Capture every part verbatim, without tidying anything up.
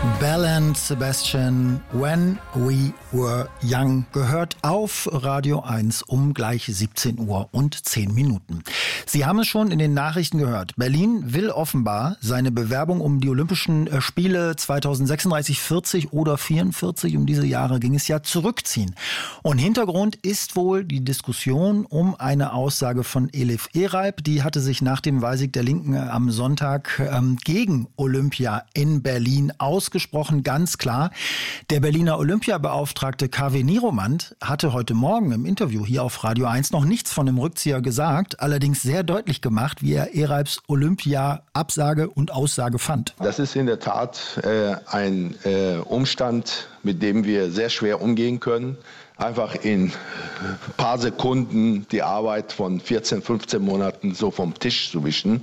Belle and Sebastian, When We Were Young, gehört auf Radio eins um gleich siebzehn Uhr und zehn Minuten. Sie haben es schon in den Nachrichten gehört. Berlin will offenbar seine Bewerbung um die Olympischen Spiele zweitausendsechsunddreißig, vierzig oder vierundvierzig, um diese Jahre ging es ja, zurückziehen. Und Hintergrund ist wohl die Diskussion um eine Aussage von Elif Ereib. Die hatte sich nach dem Wahlsieg der Linken am Sonntag ähm, gegen Olympia in Berlin ausgesprochen, ganz klar. Der Berliner Olympiabeauftragte K W Nieromand hatte heute Morgen im Interview hier auf Radio eins noch nichts von dem Rückzieher gesagt, allerdings sehr deutlich gemacht, wie er Ereibs Olympia-Absage und Aussage fand. Das ist in der Tat äh, ein äh, Umstand, mit dem wir sehr schwer umgehen können. Einfach in ein paar Sekunden die Arbeit von vierzehn, fünfzehn Monaten so vom Tisch zu wischen.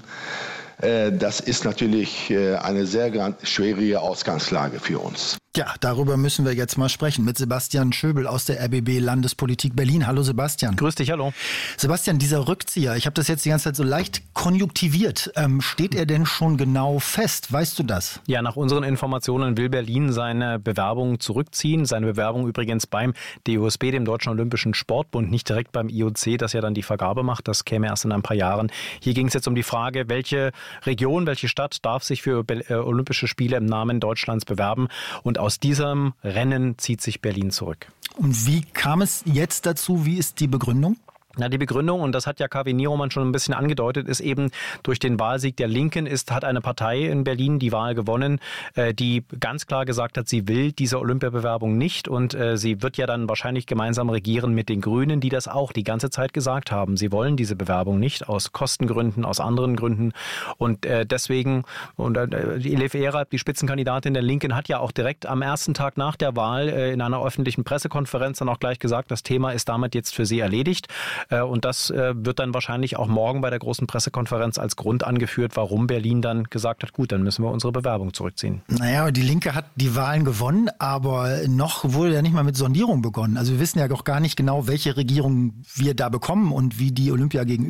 Das ist natürlich eine sehr schwierige Ausgangslage für uns. Ja, darüber müssen wir jetzt mal sprechen mit Sebastian Schöbel aus der R B B Landespolitik Berlin. Hallo Sebastian. Grüß dich, hallo. Sebastian, dieser Rückzieher, ich habe das jetzt die ganze Zeit so leicht konjunktiviert. Ähm, steht er denn schon genau fest? Weißt du das? Ja, nach unseren Informationen will Berlin seine Bewerbung zurückziehen. Seine Bewerbung übrigens beim D O S B, dem Deutschen Olympischen Sportbund, nicht direkt beim I O C, das ja dann die Vergabe macht. Das käme erst in ein paar Jahren. Hier ging es jetzt um die Frage, welche Region, welche Stadt darf sich für Olympische Spiele im Namen Deutschlands bewerben? Und aus diesem Rennen zieht sich Berlin zurück. Und wie kam es jetzt dazu? Wie ist die Begründung? Na, die Begründung, und das hat ja K W Nieromand schon ein bisschen angedeutet, ist eben durch den Wahlsieg der Linken ist, hat eine Partei in Berlin die Wahl gewonnen, äh, die ganz klar gesagt hat, sie will diese Olympiabewerbung nicht und äh, sie wird ja dann wahrscheinlich gemeinsam regieren mit den Grünen, die das auch die ganze Zeit gesagt haben. Sie wollen diese Bewerbung nicht aus Kostengründen, aus anderen Gründen und äh, deswegen, und äh, Elif Ereib, die Spitzenkandidatin der Linken, hat ja auch direkt am ersten Tag nach der Wahl äh, in einer öffentlichen Pressekonferenz dann auch gleich gesagt, das Thema ist damit jetzt für sie erledigt. Und das wird dann wahrscheinlich auch morgen bei der großen Pressekonferenz als Grund angeführt, warum Berlin dann gesagt hat, gut, dann müssen wir unsere Bewerbung zurückziehen. Naja, die Linke hat die Wahlen gewonnen, aber noch wurde ja nicht mal mit Sondierung begonnen. Also wir wissen ja auch gar nicht genau, welche Regierung wir da bekommen und wie die Olympia gegenüber